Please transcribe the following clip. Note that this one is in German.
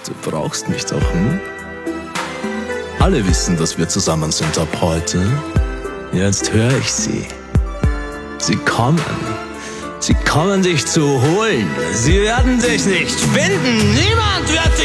Du brauchst mich doch, hm? Alle wissen, dass wir zusammen sind ab heute. Jetzt höre ich sie. Sie kommen. Sie kommen dich zu holen. Sie werden dich nicht finden. Niemand wird dich